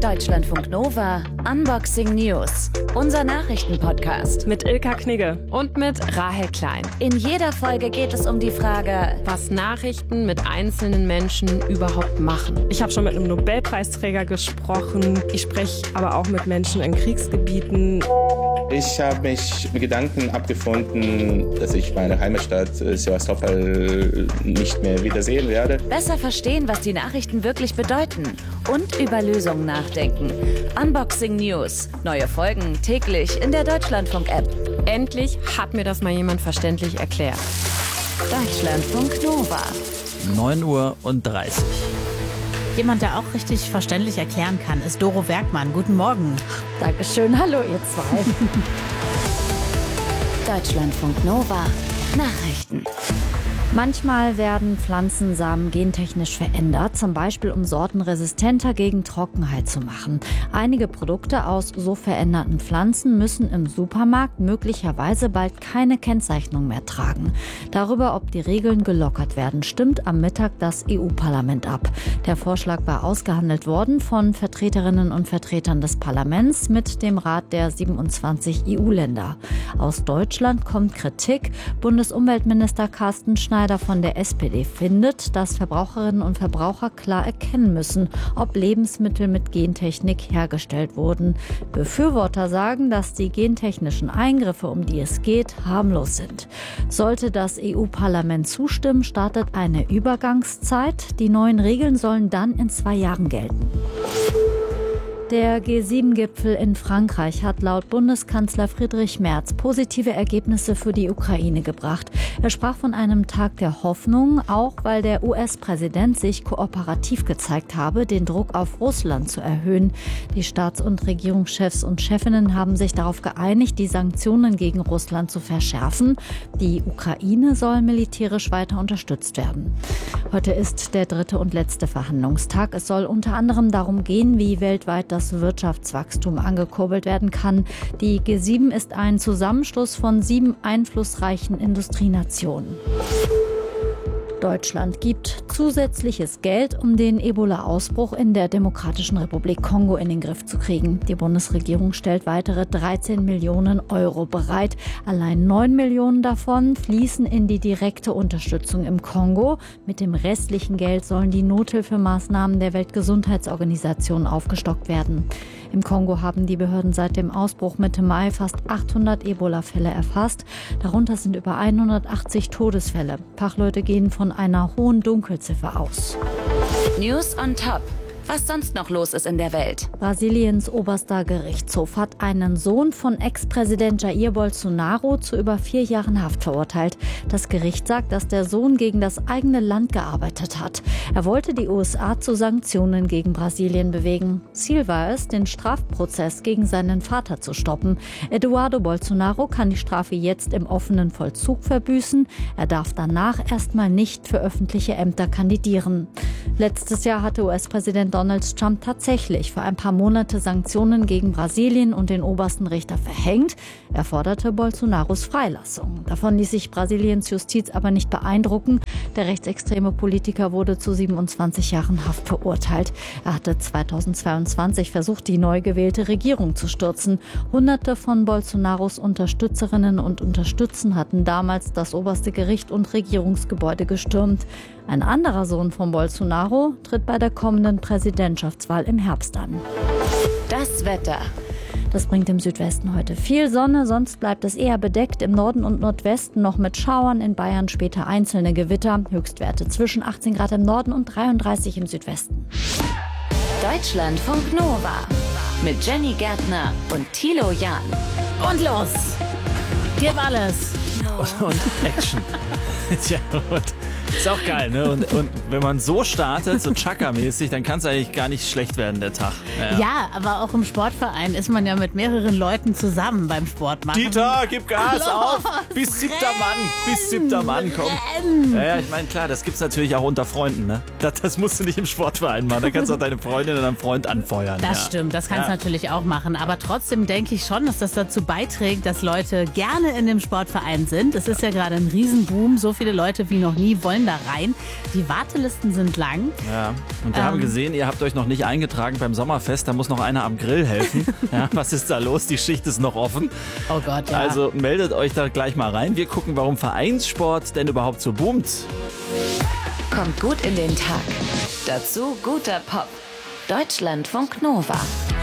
Deutschlandfunk Nova Unboxing News. Unser Nachrichtenpodcast mit Ilka Knigge und mit Rahel Klein. In jeder Folge geht es um die Frage, was Nachrichten mit einzelnen Menschen überhaupt machen. Ich habe schon mit einem Nobelpreisträger gesprochen. Ich spreche aber auch mit Menschen in Kriegsgebieten. Ich habe mich mit Gedanken abgefunden, dass ich meine Heimatstadt Sevastopol nicht mehr wiedersehen werde. Besser verstehen, was die Nachrichten wirklich bedeuten und über Lösungen nachdenken. Unboxing News. Neue Folgen täglich in der Deutschlandfunk-App. Endlich hat mir das mal jemand verständlich erklärt. Deutschlandfunk Nova. 9:30 Uhr. Jemand, der auch richtig verständlich erklären kann, ist Doro Werkmann. Guten Morgen. Dankeschön. Hallo, ihr zwei. Deutschlandfunk Nova. Nachrichten. Manchmal werden Pflanzensamen gentechnisch verändert, zum Beispiel um Sorten resistenter gegen Trockenheit zu machen. Einige Produkte aus so veränderten Pflanzen müssen im Supermarkt möglicherweise bald keine Kennzeichnung mehr tragen. Darüber, ob die Regeln gelockert werden, stimmt am Mittag das EU-Parlament ab. Der Vorschlag war ausgehandelt worden von Vertreterinnen und Vertretern des Parlaments mit dem Rat der 27 EU-Länder. Aus Deutschland kommt Kritik. Bundesumweltminister Carsten Schneider von der SPD findet, dass Verbraucherinnen und Verbraucher klar erkennen müssen, ob Lebensmittel mit Gentechnik hergestellt wurden. Befürworter sagen, dass die gentechnischen Eingriffe, um die es geht, harmlos sind. Sollte das EU-Parlament zustimmen, startet eine Übergangszeit. Die neuen Regeln sollen dann in 2 Jahren gelten. Der G7-Gipfel in Frankreich hat laut Bundeskanzler Friedrich Merz positive Ergebnisse für die Ukraine gebracht. Er sprach von einem Tag der Hoffnung, auch weil der US-Präsident sich kooperativ gezeigt habe, den Druck auf Russland zu erhöhen. Die Staats- und Regierungschefs und Chefinnen haben sich darauf geeinigt, die Sanktionen gegen Russland zu verschärfen. Die Ukraine soll militärisch weiter unterstützt werden. Heute ist der 3. und letzte Verhandlungstag. Es soll unter anderem darum gehen, wie weltweit das Wirtschaftswachstum angekurbelt werden kann. Die G7 ist ein Zusammenschluss von 7 einflussreichen Industrienationen. Deutschland gibt zusätzliches Geld, um den Ebola-Ausbruch in der Demokratischen Republik Kongo in den Griff zu kriegen. Die Bundesregierung stellt weitere 13 Millionen Euro bereit. Allein 9 Millionen davon fließen in die direkte Unterstützung im Kongo. Mit dem restlichen Geld sollen die Nothilfemaßnahmen der Weltgesundheitsorganisation aufgestockt werden. Im Kongo haben die Behörden seit dem Ausbruch Mitte Mai fast 800 Ebola-Fälle erfasst. Darunter sind über 180 Todesfälle. Fachleute gehen von einer hohen Dunkelziffer aus. News on top. Was sonst noch los ist in der Welt. Brasiliens oberster Gerichtshof hat einen Sohn von Ex-Präsident Jair Bolsonaro zu über 4 Jahren Haft verurteilt. Das Gericht sagt, dass der Sohn gegen das eigene Land gearbeitet hat. Er wollte die USA zu Sanktionen gegen Brasilien bewegen. Ziel war es, den Strafprozess gegen seinen Vater zu stoppen. Eduardo Bolsonaro kann die Strafe jetzt im offenen Vollzug verbüßen. Er darf danach erstmal nicht für öffentliche Ämter kandidieren. Letztes Jahr hatte US-Präsident Donald Trump tatsächlich für ein paar Monate Sanktionen gegen Brasilien und den obersten Richter verhängt. Er forderte Bolsonaros Freilassung. Davon ließ sich Brasiliens Justiz aber nicht beeindrucken. Der rechtsextreme Politiker wurde zu 27 Jahren Haft verurteilt. Er hatte 2022 versucht, die neu gewählte Regierung zu stürzen. Hunderte von Bolsonaros Unterstützerinnen und Unterstützen hatten damals das oberste Gericht und Regierungsgebäude gestürmt. Ein anderer Sohn von Bolsonaro tritt bei der kommenden Präsidentschaftswahl im Herbst an. Das Wetter. Das bringt im Südwesten heute viel Sonne, sonst bleibt es eher bedeckt. Im Norden und Nordwesten noch mit Schauern, in Bayern später einzelne Gewitter. Höchstwerte zwischen 18 Grad im Norden und 33 im Südwesten. Deutschlandfunk Nova mit Jenny Gärtner und Thilo Jahn. Und los. Gib alles. Und Action. Tja, und ist auch geil, ne? Und wenn man so startet, so Chaka-mäßig, dann kann es eigentlich gar nicht schlecht werden, der Tag. Ja, aber auch im Sportverein ist man ja mit mehreren Leuten zusammen beim Sport machen. Dieter, gib Gas auf! Bis 7. Mann, komm. Ja, ich meine, klar, das gibt's natürlich auch unter Freunden, ne? Das musst du nicht im Sportverein machen. Da kannst du auch deine Freundin oder deinen Freund anfeuern. Das stimmt, das kannst du natürlich auch machen. Aber trotzdem denke ich schon, dass das dazu beiträgt, dass Leute gerne in dem Sportverein sind. Es ist ja gerade ein Riesenboom. So viele Leute wie noch nie wollen da da rein. Die Wartelisten sind lang. Ja, und wir haben gesehen, ihr habt euch noch nicht eingetragen beim Sommerfest. Da muss noch einer am Grill helfen. Ja, was ist da los? Die Schicht ist noch offen. Oh Gott, ja. Also meldet euch da gleich mal rein. Wir gucken, warum Vereinssport denn überhaupt so boomt. Kommt gut in den Tag. Dazu guter Pop. Deutschlandfunk Nova.